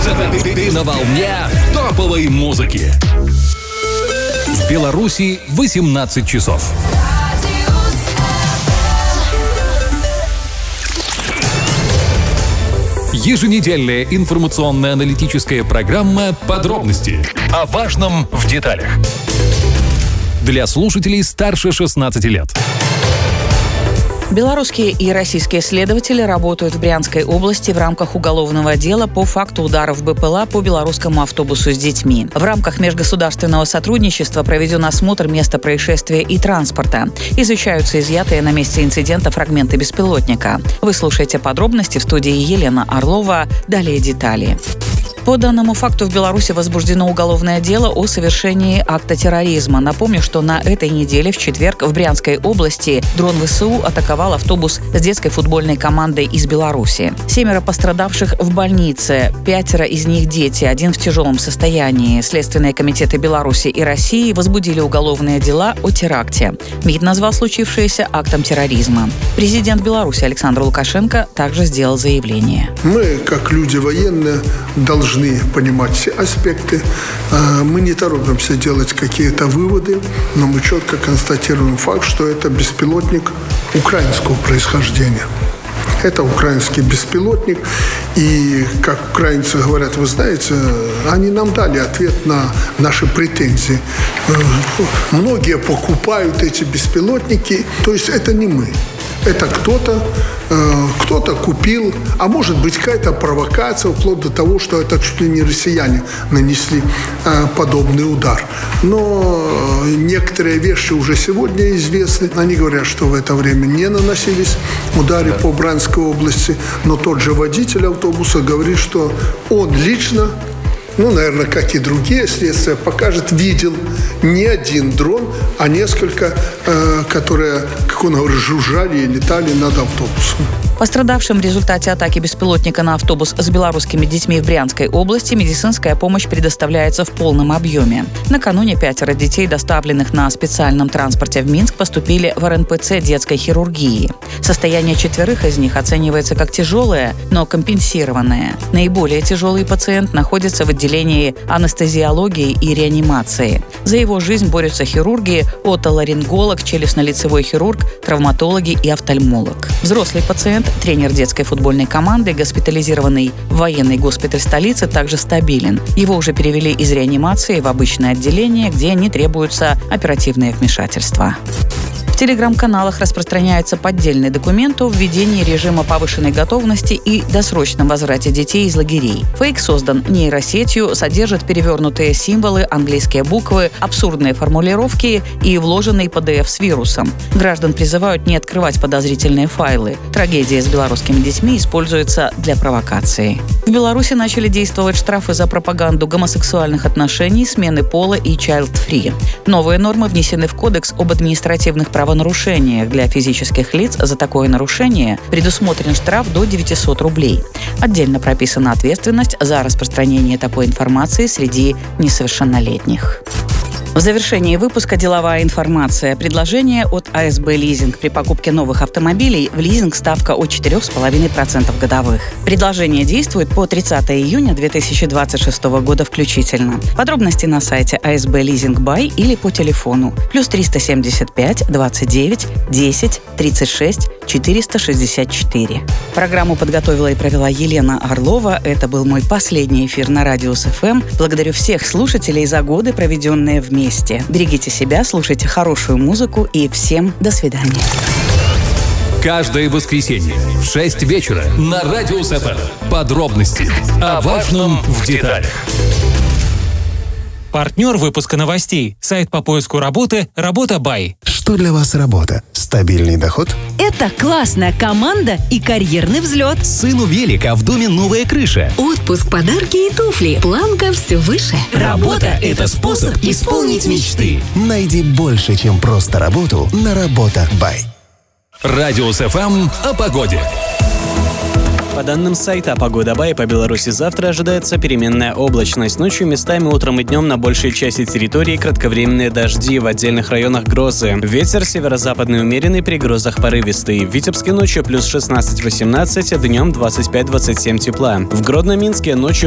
Ты на волне топовой музыки. В Беларуси 18 часов. Еженедельная информационно-аналитическая программа «Подробности» о важном в деталях. Для слушателей старше 16 лет. Белорусские и российские следователи работают в Брянской области в рамках уголовного дела по факту ударов БПЛА по белорусскому автобусу с детьми. В рамках межгосударственного сотрудничества проведен осмотр места происшествия и транспорта. Изучаются изъятые на месте инцидента фрагменты беспилотника. Вы слушаете подробности в студии Елена Орлова. Далее детали. По данному факту в Беларуси возбуждено уголовное дело о совершении акта терроризма. Напомню, что на этой неделе, в четверг, в Брянской области дрон ВСУ атаковал автобус с детской футбольной командой из Беларуси. 7 пострадавших в больнице, 5 из них дети, 1 в тяжелом состоянии. Следственные комитеты Беларуси и России возбудили уголовные дела о теракте. МИД назвал случившееся актом терроризма. Президент Беларуси Александр Лукашенко также сделал заявление. Мы, как люди военные, должны понимать все аспекты. Мы не торопимся делать какие-то выводы, но мы четко констатируем факт, что это беспилотник украинского происхождения. Это украинский беспилотник. И, как украинцы говорят, вы знаете, они нам дали ответ на наши претензии. Многие покупают эти беспилотники, то есть это не мы. Это кто-то купил, а может быть какая-то провокация, вплоть до того, что это чуть ли не россияне нанесли подобный удар. Но некоторые вещи уже сегодня известны. Они говорят, что в это время не наносились удары по Брянской области, но тот же водитель автобуса говорит, что он лично, наверное, как и другие следствия покажет, видел не один дрон, а несколько, которые, как он говорит, жужжали и летали над автобусом. Пострадавшим в результате атаки беспилотника на автобус с белорусскими детьми в Брянской области медицинская помощь предоставляется в полном объеме. Накануне 5 детей, доставленных на специальном транспорте в Минск, поступили в РНПЦ детской хирургии. Состояние 4 из них оценивается как тяжелое, но компенсированное. Наиболее тяжелый пациент находится в отделении анестезиологии и реанимации. За его жизнь борются хирурги, отоларинголог, челюстно-лицевой хирург, травматологи и офтальмолог. Взрослый пациент, тренер детской футбольной команды, госпитализированный в военный госпиталь столицы, также стабилен. Его уже перевели из реанимации в обычное отделение, где не требуются оперативные вмешательства. В телеграм-каналах распространяется поддельный документ о введении режима повышенной готовности и досрочном возврате детей из лагерей. Фейк создан нейросетью, содержит перевернутые символы, английские буквы, абсурдные формулировки и вложенный PDF с вирусом. Граждан призывают не открывать подозрительные файлы. Трагедия с белорусскими детьми используется для провокации. В Беларуси начали действовать штрафы за пропаганду гомосексуальных отношений, смены пола и child-free. Новые нормы внесены в Кодекс об административных правонарушениях. Для физических лиц за такое нарушение предусмотрен штраф до 900 рублей. Отдельно прописана ответственность за распространение такой информации среди несовершеннолетних. В завершении выпуска деловая информация. Предложение от АСБ «Лизинг». При покупке новых автомобилей в лизинг ставка от 4,5% годовых. Предложение действует по 30 июня 2026 года включительно. Подробности на сайте АСБ «Лизинг Бай» или по телефону +375 29 10 36 464. Программу подготовила и провела Елена Орлова. Это был мой последний эфир на Радиус ФМ. Благодарю всех слушателей за годы, проведенные вместе. Берегите себя, слушайте хорошую музыку и всем до свидания. Каждое воскресенье в 6 вечера на Радиус ФМ. Подробности о важном в деталях. Партнер выпуска новостей. Сайт по поиску работы «Работа Бай». Что для вас работа? Стабильный доход? Это классная команда и карьерный взлет. Сыну велик, а в доме новая крыша. Отпуск, подарки и туфли. Планка все выше. Работа – это способ исполнить мечты. Найди больше, чем просто работу на «Работа Бай». Радиус ФМ о погоде. По данным сайта «Погода Бай», по Беларуси завтра ожидается переменная облачность. Ночью местами, утром и днем на большей части территории кратковременные дожди, в отдельных районах грозы. Ветер северо-западный умеренный, при грозах порывистый. В Витебске ночью +16-18, днем 25-27 тепла. В Гродно-Минске ночью